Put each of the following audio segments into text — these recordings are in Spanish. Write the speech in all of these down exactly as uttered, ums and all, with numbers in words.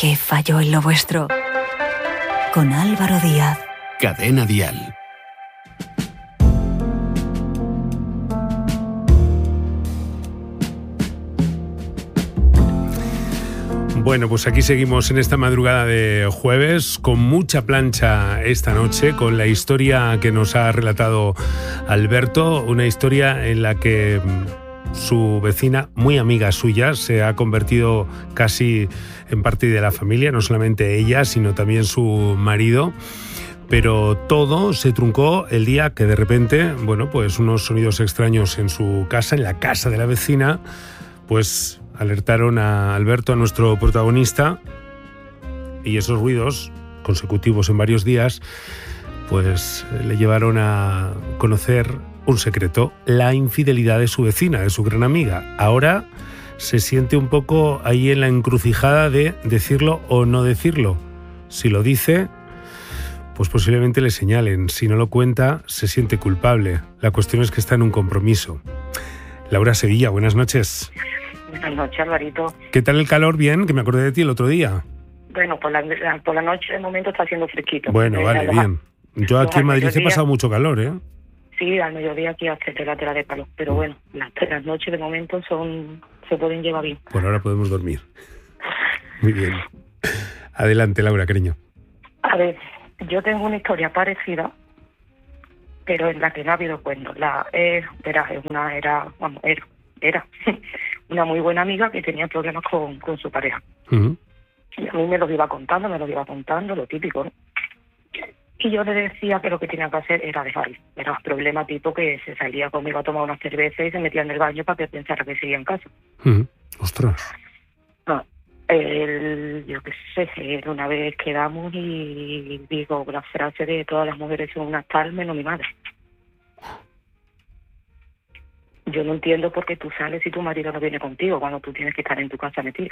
¿Qué falló en lo vuestro? Con Álvaro Díaz. Cadena Dial. Bueno, pues aquí seguimos en esta madrugada de jueves con mucha plancha esta noche, con la historia que nos ha relatado Alberto, una historia en la que su vecina, muy amiga suya, se ha convertido casi en parte de la familia, no solamente ella, sino también su marido. Pero todo se truncó el día que de repente, bueno, pues unos sonidos extraños en su casa, en la casa de la vecina, pues alertaron a Alberto, a nuestro protagonista, y esos ruidos consecutivos en varios días pues le llevaron a conocer un secreto: la infidelidad de su vecina, de su gran amiga. Ahora se siente un poco ahí en la encrucijada de decirlo o no decirlo. Si lo dice, pues posiblemente le señalen. Si no lo cuenta, se siente culpable. La cuestión es que está en un compromiso. Laura Sevilla, buenas noches. Buenas noches, Alvarito. ¿Qué tal el calor? Bien, que me acordé de ti el otro día. Bueno, por la, por la noche de momento está haciendo fresquito. Bueno, eh, vale, los, bien. Yo aquí en Madrid he mediodía, pasado mucho calor, ¿eh? Sí, al mediodía aquí hace tela tela de palo. Pero bueno, las, las noches de momento son se pueden llevar bien. Bueno, ahora podemos dormir. Muy bien. Adelante, Laura, cariño. A ver, yo tengo una historia parecida, pero en la que no ha habido cuentos. La es, era, es una, era, vamos, era, era una muy buena amiga que tenía problemas con, con su pareja. Uh-huh. Y a mí me los iba contando, me los iba contando, lo típico, ¿no? Y yo le decía que lo que tenía que hacer era dejarlo. Era un problema tipo que se salía conmigo a tomar una cerveza y se metía en el baño para que pensara que seguía en casa. Uh-huh. Ostras. No, el, yo qué sé, una vez quedamos y digo la frase de todas las mujeres son unas tal menos mi madre. Yo no entiendo por qué tú sales si tu marido no viene contigo cuando tú tienes que estar en tu casa metido.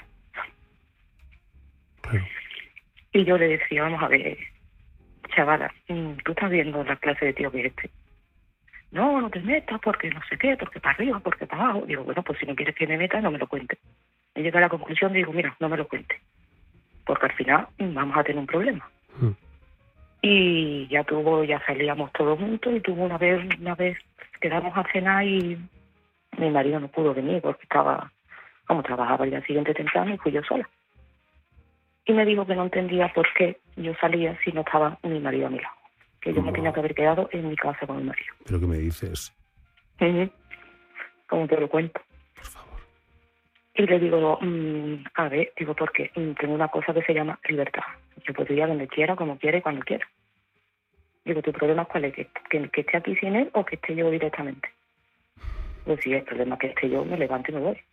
Claro. Y yo le decía, vamos a ver, chavala, tú estás viendo la clase de tío que es este. No, no te metas porque no sé qué, porque para arriba, porque para abajo. Digo, bueno, pues si no quieres que me meta, no me lo cuentes. Y llegué a la conclusión, digo, mira, no me lo cuentes. Porque al final vamos a tener un problema. Mm. Y ya tuvo, ya salíamos todos juntos y tuvo una vez, una vez quedamos a cenar y mi marido no pudo venir porque estaba, como trabajaba el día siguiente temprano y fui yo sola. Y me dijo que no entendía por qué yo salía si no estaba mi marido a mi lado. Que yo no. me tenía que haber quedado en mi casa con mi marido. ¿Pero qué me dices? Uh-huh. Como te lo cuento. Por favor. Y le digo, mmm, a ver, digo, porque mmm, tengo una cosa que se llama libertad. Yo puedo ir a donde quiera, como quiera y cuando quiera. Digo, ¿tu problema cuál es? ¿Que, que, que esté aquí sin él o que esté yo directamente? Pues sí, el problema es que esté yo, me levanto y me voy.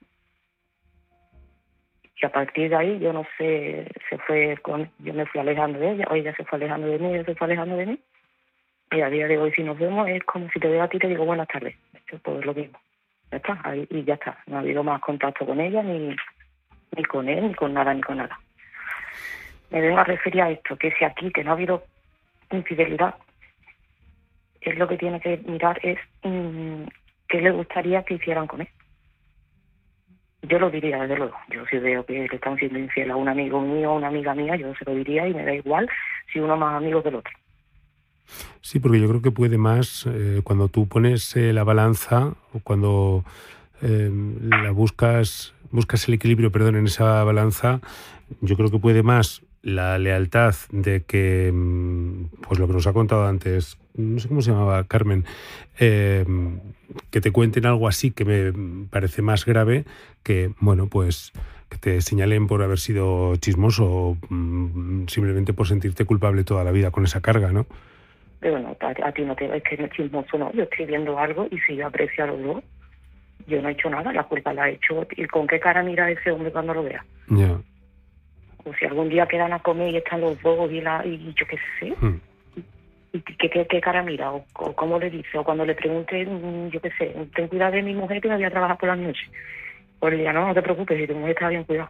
Y a partir de ahí, yo no sé, se fue con, yo me fui alejando de ella, o ella se fue alejando de mí, ella se fue alejando de mí. Y a día de hoy, si nos vemos, es como si te veo a ti y te digo buenas tardes. Esto todo es lo mismo. Ya está, ahí, y ya está. No ha habido más contacto con ella, ni, ni con él, ni con nada, ni con nada. Me vengo a referir a esto, que si aquí, que no ha habido infidelidad, es lo que tiene que mirar es mmm, qué le gustaría que hicieran con él. Yo lo diría, desde luego. Yo si veo que le están siendo infiel a un amigo mío o una amiga mía, yo se lo diría y me da igual si uno más amigo que el otro. Sí, porque yo creo que puede más eh, cuando tú pones eh, la balanza o cuando eh, la buscas, buscas el equilibrio, perdón, en esa balanza, yo creo que puede más la lealtad de que, pues lo que nos ha contado antes, no sé cómo se llamaba, Carmen, eh, que te cuenten algo así que me parece más grave que, bueno, pues que te señalen por haber sido chismoso o mm, simplemente por sentirte culpable toda la vida con esa carga, ¿no? Pero no, a, a ti no te es que no es chismoso, no. Yo estoy viendo algo y si yo aprecio a los dos, yo no he hecho nada, la culpa la he hecho. ¿Y con qué cara mira ese hombre cuando lo vea? Ya. Yeah. O si algún día quedan a comer y están los dos y, la, y yo qué sé, hmm. y qué, qué, qué cara mira, o, o cómo le dice, o cuando le pregunte, yo qué sé, ten cuidado de mi mujer que me voy a trabajar por la noche. Pues le diga, no, no te preocupes, si tu mujer está bien cuidado.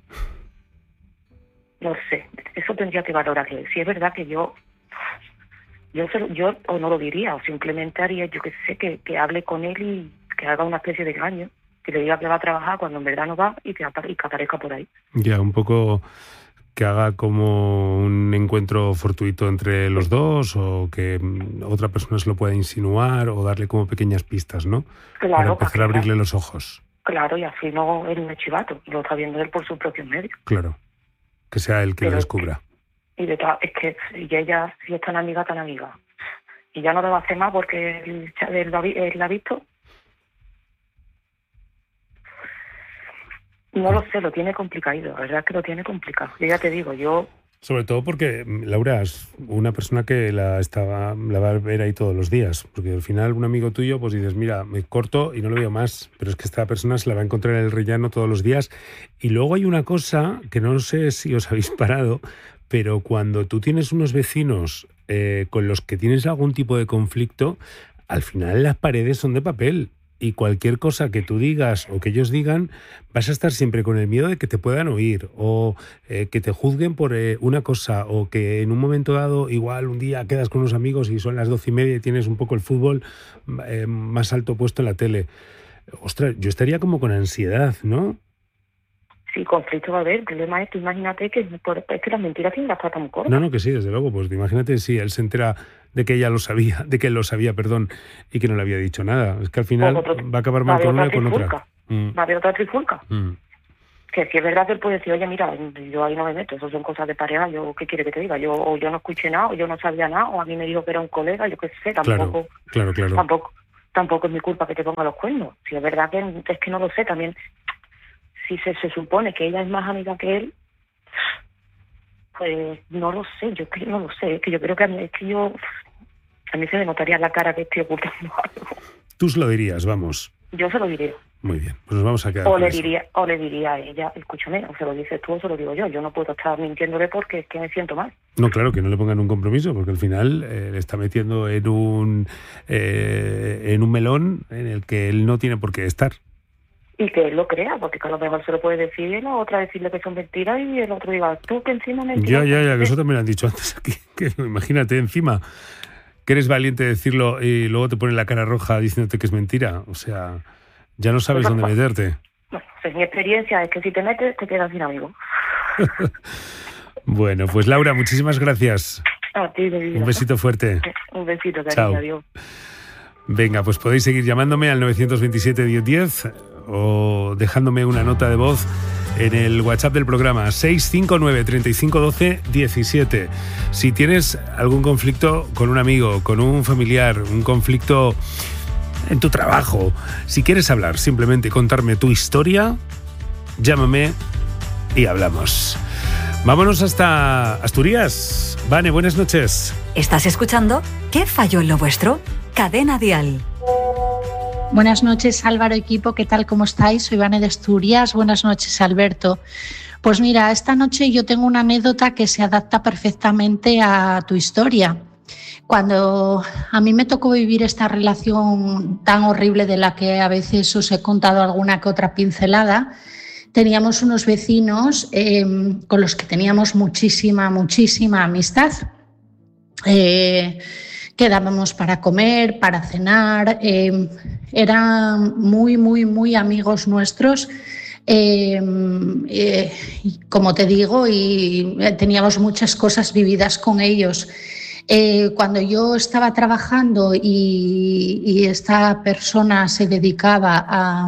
No sé, eso tendría que valorarlo. Si es verdad que yo, yo, yo o no lo diría, o simplemente haría, yo qué sé, que, que hable con él y que haga una especie de engaño. que le diga que va a trabajar cuando en verdad no va y que, apare- y que aparezca por ahí. Ya, un poco que haga como un encuentro fortuito entre los dos o que mm, otra persona se lo pueda insinuar o darle como pequeñas pistas, ¿no? Claro, para empezar para a que- abrirle los ojos. Claro, y así no es un chivato, lo está viendo él por sus propios medios. Claro. Que sea él quien Pero- lo descubra. Y de todas, es que y ella, si es tan amiga, tan amiga. Y ya no le va a hacer más porque él, él, lo ha vi- él la ha visto. No lo sé, lo tiene complicado, la verdad es que lo tiene complicado. Yo ya te digo, yo Sobre todo porque mm, Laura es una persona que la estaba la va a ver ahí todos los días. Porque al final un amigo tuyo, pues dices, mira, me corto y no lo veo más. Pero es que esta persona se la va a encontrar en el rellano todos los días. Y luego hay una cosa que no sé si os habéis parado, pero cuando tú tienes unos vecinos eh, con los que tienes algún tipo de conflicto, al final las paredes son de papel. Y cualquier cosa que tú digas o que ellos digan, vas a estar siempre con el miedo de que te puedan oír o eh, que te juzguen por eh, una cosa o que en un momento dado, igual un día quedas con unos amigos y son las doce y media y tienes un poco el fútbol eh, más alto puesto en la tele. Ostras, yo estaría como con ansiedad, ¿no? sí, conflicto va a haber. El problema es que imagínate que, por- es que las mentiras tienen las patas muy cortas. No, no, que sí, desde luego. Pues imagínate si él se entera de que ella lo sabía, de que él lo sabía, perdón, y que no le había dicho nada. Es que al final Pues otro- va a acabar va a mal haber con una y otra con otra. trifulca. Mm, Va a haber otra trifulca. mm. Que si es verdad que él puede decir, oye, mira, yo ahí no me meto, eso son cosas de pareja, yo, ¿qué quiere que te diga? Yo, o yo no escuché nada, o yo no sabía nada, o a mí me dijo que era un colega, yo qué sé, tampoco, Claro, claro, claro. tampoco, tampoco es mi culpa que te ponga los cuernos. Si es verdad que es que no lo sé, también, si se, se supone que ella es más amiga que él, pues no lo sé, yo que no lo sé, es que yo creo que a mí, es que yo, a mí se me notaría en la cara que estoy ocultando algo. Tú se lo dirías, vamos. Yo se lo diría. Muy bien, pues nos vamos a quedar O con le eso. diría, o le diría a ella, escúchame, o se lo dices tú o se lo digo yo. Yo no puedo estar mintiéndole porque es que me siento mal. No, claro, que no le pongan un compromiso, porque al final eh, le está metiendo en un eh, en un melón en el que él no tiene por qué estar. Y que él lo crea, porque que a lo mejor se lo puede decir y la otra decirle que son mentiras y el otro diga, tú que encima me Ya, ya, ya, que eso también lo han dicho antes aquí. Que, imagínate encima que eres valiente de decirlo y luego te ponen la cara roja diciéndote que es mentira. O sea, ya no sabes dónde meterte. Bueno, pues mi experiencia es que si te metes, te quedas sin amigos. Bueno, pues Laura, muchísimas gracias. A ti, de vida. Un besito fuerte. Un besito, cariño, Chao. adiós. Venga, pues podéis seguir llamándome al nueve dos siete, diez diez o dejándome una nota de voz en el WhatsApp del programa seis cinco nueve, treinta y cinco, doce, diecisiete. Si tienes algún conflicto con un amigo, con un familiar, un conflicto en tu trabajo, si quieres hablar, simplemente contarme tu historia, llámame y hablamos. Vámonos hasta Asturias. Vane, buenas noches. ¿Estás escuchando? ¿Qué falló en lo vuestro? Cadena Dial. Buenas noches, Álvaro, equipo, ¿qué tal? ¿Cómo estáis? Soy Vane de Asturias. Buenas noches, Alberto. Pues mira, esta noche yo tengo una anécdota que se adapta perfectamente a tu historia. Cuando a mí me tocó vivir esta relación tan horrible de la que a veces os he contado alguna que otra pincelada, teníamos unos vecinos eh, con los que teníamos muchísima, muchísima amistad. Eh, Quedábamos para comer, para cenar, eh, eran muy, muy, muy amigos nuestros, eh, eh, como te digo, y teníamos muchas cosas vividas con ellos. Eh, cuando yo estaba trabajando y, y esta persona se dedicaba a,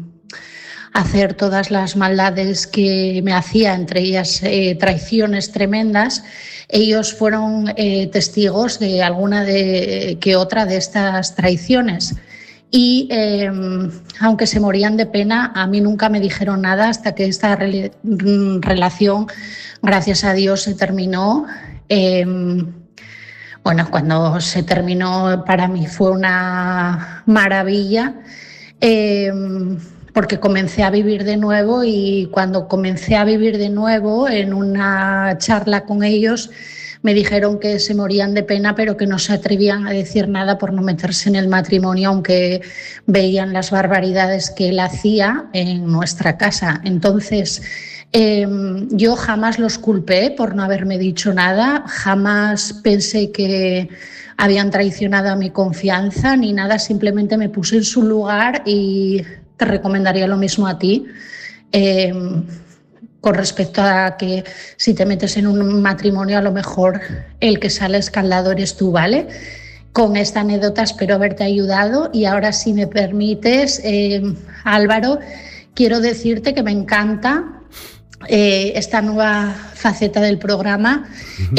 a hacer todas las maldades que me hacía, entre ellas eh, traiciones tremendas, ellos fueron eh, testigos de alguna de, que otra de estas traiciones. Y eh, aunque se morían de pena, a mí nunca me dijeron nada hasta que esta re- relación, gracias a Dios, se terminó. Eh, bueno, cuando se terminó, para mí fue una maravilla. Eh, porque comencé a vivir de nuevo y cuando comencé a vivir de nuevo en una charla con ellos me dijeron que se morían de pena pero que no se atrevían a decir nada por no meterse en el matrimonio aunque veían las barbaridades que él hacía en nuestra casa. Entonces eh, yo jamás los culpé por no haberme dicho nada, jamás pensé que habían traicionado a mi confianza ni nada, simplemente me puse en su lugar y te recomendaría lo mismo a ti. Eh, con respecto a que si te metes en un matrimonio, a lo mejor el que sale escaldado eres tú, ¿vale? Con esta anécdota espero haberte ayudado y ahora, si me permites, eh, Álvaro, quiero decirte que me encanta eh, esta nueva faceta del programa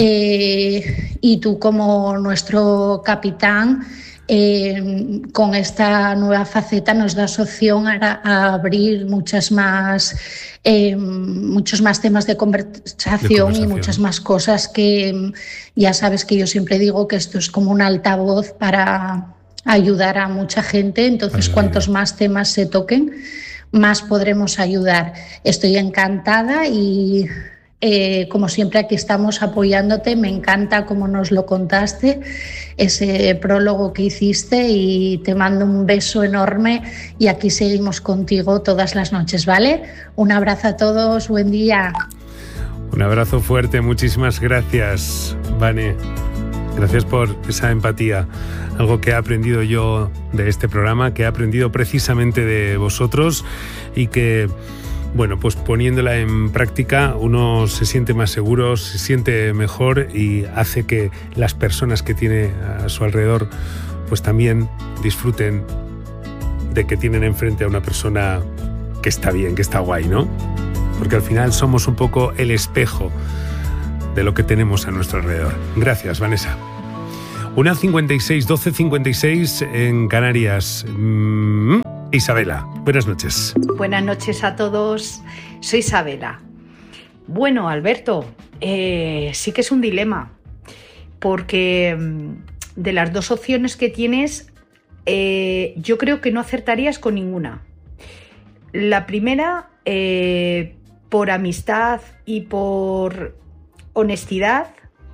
eh, y tú, como nuestro capitán, Eh, con esta nueva faceta nos das opción a, a abrir muchas más, eh, muchos más temas de conversación, de conversación y muchas más cosas que ya sabes que yo siempre digo que esto es como un altavoz para ayudar a mucha gente. Entonces, cuantos más temas se toquen, más podremos ayudar. Estoy encantada y Eh, como siempre, aquí estamos apoyándote. Me encanta cómo nos lo contaste, ese prólogo que hiciste, y te mando un beso enorme y aquí seguimos contigo todas las noches, ¿vale? Un abrazo a todos, buen día. Un abrazo fuerte, muchísimas gracias, Vane. Gracias por esa empatía, algo que he aprendido yo de este programa, que he aprendido precisamente de vosotros y que, bueno, pues poniéndola en práctica uno se siente más seguro, se siente mejor y hace que las personas que tiene a su alrededor pues también disfruten de que tienen enfrente a una persona que está bien, que está guay, ¿no? Porque al final somos un poco el espejo de lo que tenemos a nuestro alrededor. Gracias, Vanessa. una cincuenta y seis, doce cincuenta y seis en Canarias. Mm, Isabela, buenas noches. Buenas noches a todos, soy Isabela. Bueno, Alberto, eh, sí que es un dilema, porque de las dos opciones que tienes, eh, yo creo que no acertarías con ninguna. La primera, eh, por amistad y por honestidad,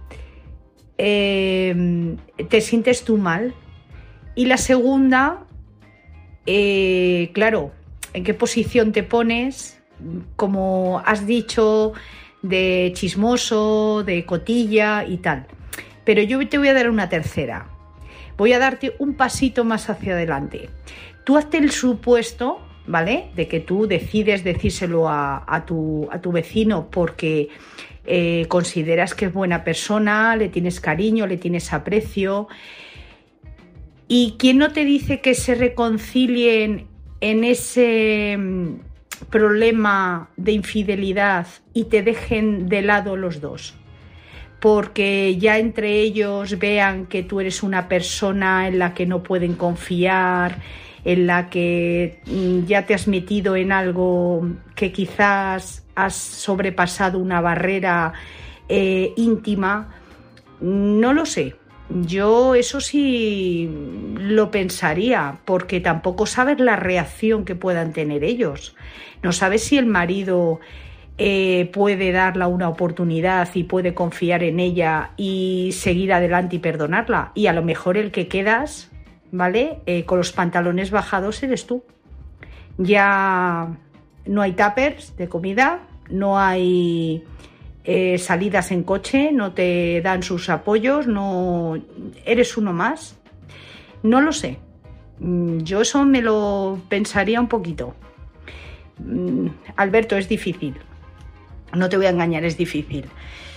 eh, te sientes tú mal. Y la segunda, eh, claro, ¿en qué posición te pones? Como has dicho, de chismoso, de cotilla y tal. Pero yo te voy a dar una tercera. Voy a darte un pasito más hacia adelante. Tú hazte el supuesto, ¿vale?, de que tú decides decírselo a, a, tu, a tu vecino porque eh, consideras que es buena persona, le tienes cariño, le tienes aprecio. ¿Y quién no te dice que se reconcilien en ese problema de infidelidad y te dejen de lado los dos? Porque ya entre ellos vean que tú eres una persona en la que no pueden confiar, en la que ya te has metido en algo que quizás has sobrepasado una barrera eh, íntima. No lo sé. Yo eso sí lo pensaría, porque tampoco sabes la reacción que puedan tener ellos. No sabes si el marido eh, puede darle una oportunidad y puede confiar en ella y seguir adelante y perdonarla. Y a lo mejor el que quedas, ¿vale?, eh, con los pantalones bajados eres tú. Ya no hay tuppers de comida, no hay Eh, salidas en coche, no te dan sus apoyos, no eres uno más. No lo sé. Yo eso me lo pensaría un poquito. Alberto, es difícil. No te voy a engañar, es difícil.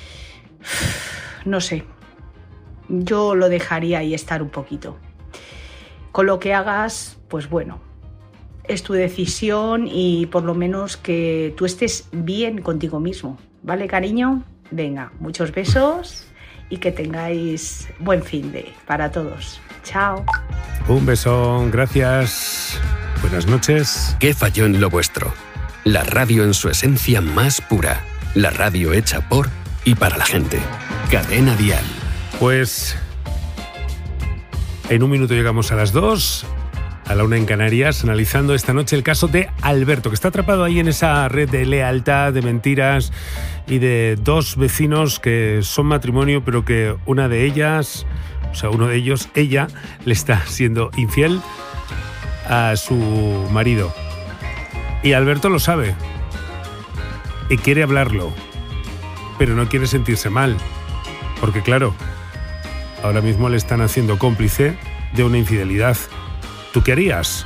No sé. Yo lo dejaría ahí estar un poquito. Con lo que hagas, pues bueno, es tu decisión y por lo menos que tú estés bien contigo mismo. ¿Vale, cariño? Venga, muchos besos y que tengáis buen fin de para todos. Chao. Un beso, gracias. Buenas noches. ¿Qué falló en lo vuestro? La radio en su esencia más pura. La radio hecha por y para la gente. Cadena Dial. Pues en un minuto llegamos a las dos. A la una en Canarias, analizando esta noche el caso de Alberto, que está atrapado ahí en esa red de lealtad, de mentiras y de dos vecinos que son matrimonio, pero que una de ellas, o sea, uno de ellos, ella, le está siendo infiel a su marido. Y Alberto lo sabe y quiere hablarlo, pero no quiere sentirse mal, porque claro, ahora mismo le están haciendo cómplice de una infidelidad. ¿Tú qué harías?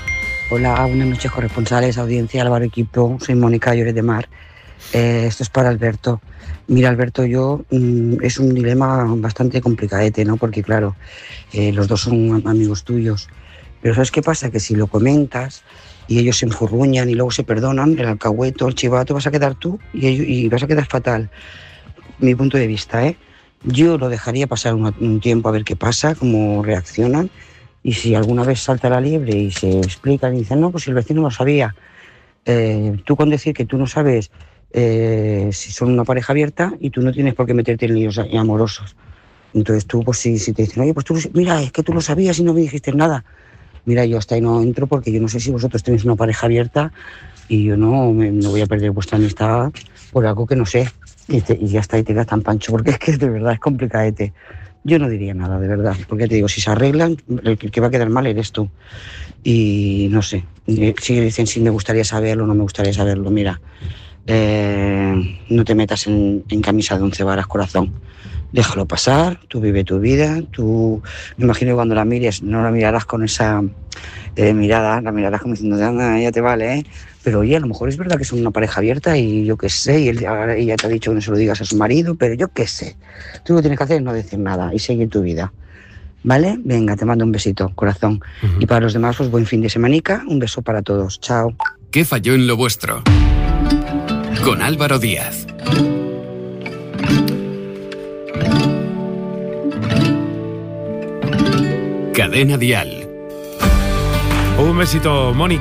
Hola, buenas noches corresponsales, audiencia, Álvaro Equipo, soy Mónica Lloret de Mar. Eh, esto es para Alberto. Mira, Alberto, yo mmm, es un dilema bastante complicadete, ¿no? Porque claro, eh, los dos son amigos tuyos. Pero ¿sabes qué pasa? Que si lo comentas y ellos se enfurruñan y luego se perdonan, el alcahueto, el chivato, vas a quedar tú y, ellos, y vas a quedar fatal. Mi punto de vista, ¿eh? Yo lo dejaría pasar un, un tiempo a ver qué pasa, cómo reaccionan. Y si alguna vez salta la liebre y se explican y dicen, no, pues el vecino lo sabía. Eh, tú con decir que tú no sabes eh, si son una pareja abierta y tú no tienes por qué meterte en líos amorosos. Entonces tú, pues si, si te dicen, oye, pues tú, mira, es que tú lo sabías y no me dijiste nada. Mira, yo hasta ahí no entro porque yo no sé si vosotros tenéis una pareja abierta y yo no, me, no voy a perder vuestra amistad por algo que no sé. Y, te, y ya está, y te quedas tan pancho, porque es que de verdad es complicadete. Yo no diría nada, de verdad, porque te digo, si se arreglan, el que va a quedar mal eres tú. Y no sé, si dicen si me gustaría saberlo o no me gustaría saberlo, mira, eh, no te metas en, en camisa de once varas, corazón. Déjalo pasar, tú vive tu vida, tú, me imagino que cuando la mires, no la mirarás con esa eh, mirada, la mirarás como diciendo, anda, ya te vale, ¿eh? Pero oye, a lo mejor es verdad que son una pareja abierta y yo qué sé, y él, ahora ella te ha dicho que no se lo digas a su marido, pero yo qué sé. Tú lo que tienes que hacer es no decir nada y seguir tu vida, ¿vale? Venga, te mando un besito, corazón. Uh-huh. Y para los demás, pues buen fin de semanica, un beso para todos, chao. ¿Qué falló en lo vuestro? Con Álvaro Díaz. Cadena Dial. Un besito, Mónica.